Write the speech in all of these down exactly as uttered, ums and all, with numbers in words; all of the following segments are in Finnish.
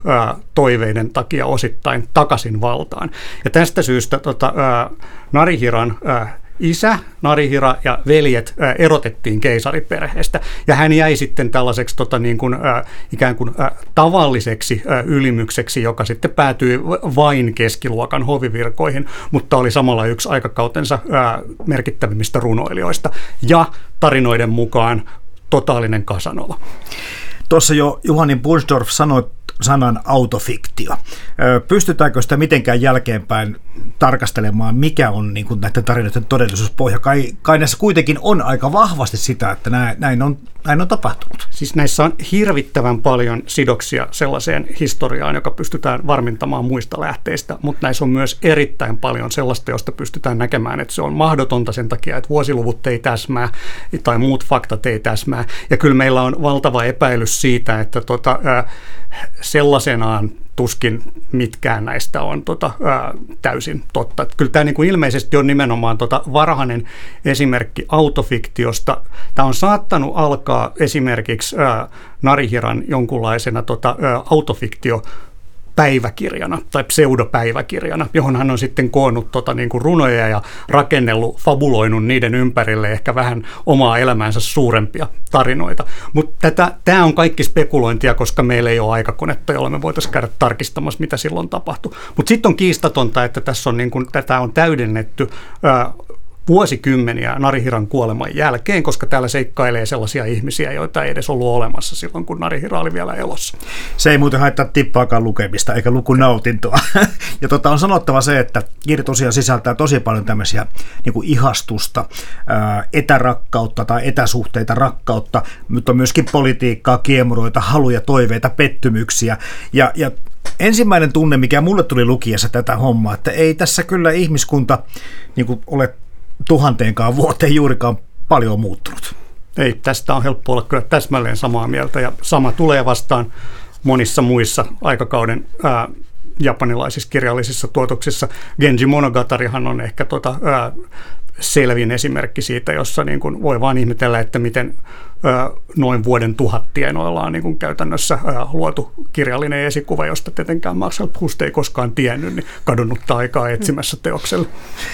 ää, toiveiden takia osittain takaisin valtaan. Ja tästä syystä tota, ää, Narihiran ää, isä, Narihira ja veljet ää, erotettiin keisariperheestä, ja hän jäi sitten tällaiseksi tota, niin kuin, ää, ikään kuin ää, tavalliseksi ää, ylimykseksi, joka sitten päätyi vain keskiluokan hovivirkoihin, mutta oli samalla yksi aikakautensa ää, merkittävimmistä runoilijoista, ja tarinoiden mukaan totaalinen Casanova. Tuossa jo Juhani Bunsdorf sanoi sanan autofiktio. Pystytäänkö sitä mitenkään jälkeenpäin tarkastelemaan, mikä on niin kuin näiden tarinoiden todellisuuspohja? Kai, kai näissä kuitenkin on aika vahvasti sitä, että näin on, näin on tapahtunut. Siis näissä on hirvittävän paljon sidoksia sellaiseen historiaan, joka pystytään varmintamaan muista lähteistä, mutta näissä on myös erittäin paljon sellaista, josta pystytään näkemään, että se on mahdotonta sen takia, että vuosiluvut ei täsmää tai muut faktat ei täsmää. Ja kyllä meillä on valtava epäilys siitä, että tota, ää, sellaisenaan tuskin mitkään näistä on tota, ää, täysin totta. Kyllä tämä niin kuin ilmeisesti on nimenomaan tota varhainen esimerkki autofiktiosta. Tämä on saattanut alkaa esimerkiksi ää, Narihiran jonkunlaisena tota, ää, autofiktio päiväkirjana tai pseudopäiväkirjana, johon hän on sitten koonnut tota, niin kuin runoja ja rakennellut, fabuloinut niiden ympärille ehkä vähän omaa elämäänsä suurempia tarinoita. Mutta tämä on kaikki spekulointia, koska meillä ei ole aikakonetta, jolla me voitaisiin käydä tarkistamassa, mitä silloin tapahtui. Mutta sitten on kiistatonta, että tässä on, niin kuin, tätä on täydennetty ää, vuosikymmeniä Narihiran kuoleman jälkeen, koska täällä seikkailee sellaisia ihmisiä, joita ei edes ollut olemassa silloin, kun Narihira oli vielä elossa. Se ei muuten haittaa tippaakaan lukemista eikä lukunautintoa. Ja tota, on sanottava se, että kirja tosiaan sisältää tosi paljon tämmöisiä niin kuin ihastusta, ää, etärakkautta tai etäsuhteita, rakkautta, mutta myöskin politiikkaa, kiemuroita, haluja, toiveita, pettymyksiä. Ja, ja ensimmäinen tunne, mikä mulle tuli lukiessa tätä hommaa, että ei tässä kyllä ihmiskunta niin kuin ole tuhanteenkaan vuoteen juurikaan paljon muuttunut. Ei, tästä on helppo olla kyllä täsmälleen samaa mieltä, ja sama tulee vastaan monissa muissa aikakauden ää, japanilaisissa kirjallisissa tuotoksissa. Genji Monogatarihan on ehkä tota, ää, selvin esimerkki siitä, jossa niin kuin voi vaan ihmetellä, että miten ää, noin vuoden tuhattienoilla on niin kuin käytännössä ää, luotu kirjallinen esikuva, josta tietenkään Marcel Proust ei koskaan tiennyt, niin kadonnutta aikaa etsimässä teoksella.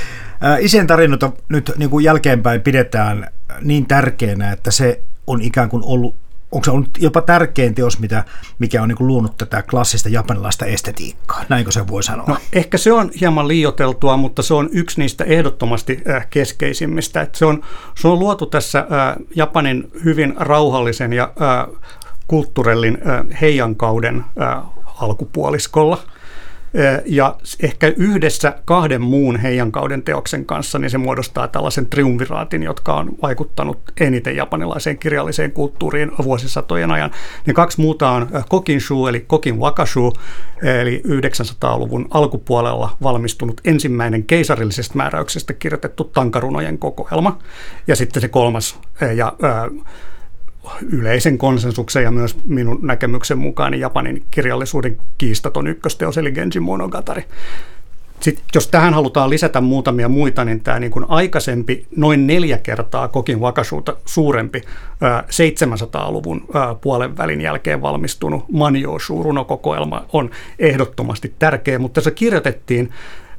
Isän tarinoita nyt niin kuin jälkeenpäin pidetään niin tärkeänä, että se on ikään kuin ollut, onko se ollut jopa tärkein teos, mitä, mikä on niin kuin luonut tätä klassista japanilaista estetiikkaa, näinkö se voi sanoa? No, ehkä se on hieman liioiteltua, mutta se on yksi niistä ehdottomasti äh, keskeisimmistä. Että se, on, se on luotu tässä äh, Japanin hyvin rauhallisen ja äh, kulttuurellin äh, heijankauden äh, alkupuoliskolla. Ja ehkä yhdessä kahden muun heijankauden teoksen kanssa niin se muodostaa tällaisen triumviraatin, jotka on vaikuttanut eniten japanilaiseen kirjalliseen kulttuuriin vuosisatojen ajan. Ne kaksi muuta on Kokinshu eli Kokin Wakashu, eli yhdeksänsataaluvun alkupuolella valmistunut ensimmäinen keisarillisesta määräyksestä kirjoitettu tankarunojen kokoelma. Ja sitten se kolmas ja yleisen konsensuksen ja myös minun näkemyksen mukaan niin Japanin kirjallisuuden kiistaton ykkösteos, eli Genji Monogatari. Sitten jos tähän halutaan lisätä muutamia muita, niin tämä niin kuin aikaisempi, noin neljä kertaa Kokin Wakashuta suurempi seitsemänsataaluvun puolen välin jälkeen valmistunut Manjōshū-runokokoelma on ehdottomasti tärkeä, mutta se kirjoitettiin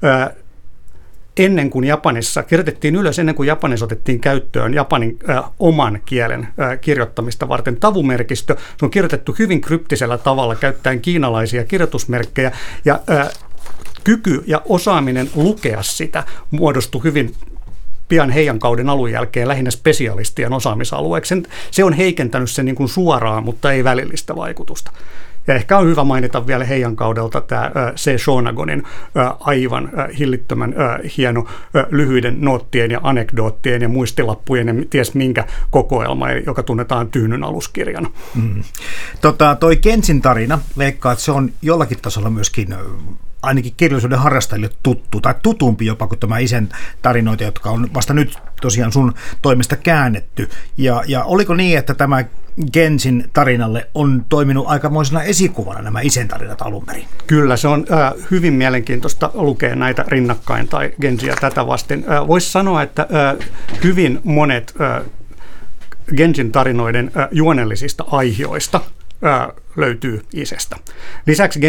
ennen kuin Japanissa, kirjoitettiin ylös ennen kuin Japanissa otettiin käyttöön Japanin äh, oman kielen äh, kirjoittamista varten tavumerkistö. Se on kirjoitettu hyvin kryptisellä tavalla käyttäen kiinalaisia kirjoitusmerkkejä, ja äh, kyky ja osaaminen lukea sitä muodostui hyvin pian heidän kauden alun jälkeen lähinnä spesialistien osaamisalueeksi. Se on heikentänyt sen niin kuin suoraa, mutta ei välillistä vaikutusta. Ja ehkä on hyvä mainita vielä heidän kaudelta tämä Se Shonagonin aivan hillittömän hieno lyhyiden noottien ja anekdoottien ja muistilappujen ja ties minkä kokoelma, joka tunnetaan Tyynyn aluskirjana. Mm. Tota, toi Genjin tarina, veikkaa, että se on jollakin tasolla myöskin ainakin kirjallisuuden harrastajille tuttu, tai tutumpi jopa kuin tämä isän tarinoita, jotka on vasta nyt tosiaan sun toimesta käännetty. Ja, ja oliko niin, että tämä Genjin tarinalle on toiminut aikamoisena esikuvana nämä isän tarinat alun perin? Kyllä, se on äh, hyvin mielenkiintoista lukea näitä rinnakkain tai Genjiä tätä vasten. Äh, Voisi sanoa, että äh, hyvin monet äh, Genjin tarinoiden äh, juonellisista aihioista ää, löytyy isästä. Lisäksi